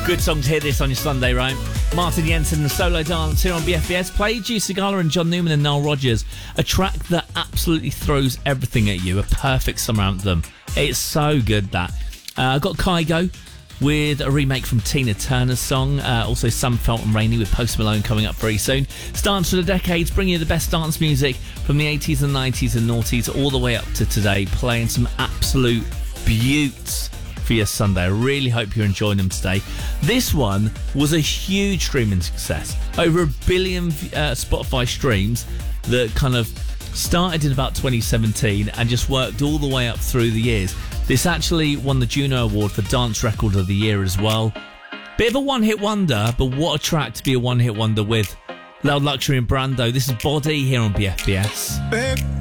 Good song to hear this on your Sunday, right? Martin Jensen and Solo Dance here on BFBS. Played Juicy Gala and John Newman and Nile Rodgers. A track that absolutely throws everything at you. A perfect summer anthem. It's so good, that. Got Kygo with a remake from Tina Turner's song. Also Sam Felton Rainey with Post Malone coming up very soon. Dance for the decades, bringing you the best dance music from the 80s and 90s and noughties all the way up to today. Playing some absolute beauts for your Sunday. I really hope you're enjoying them today. This one was a huge streaming success. Over 1 billion Spotify streams that kind of started in about 2017 and just worked all the way up through the years. This actually won the Juno Award for Dance Record of the Year as well. Bit of a one-hit wonder, but what a track to be a one-hit wonder with. Loud Luxury and Brando. This is Body here on BFBS.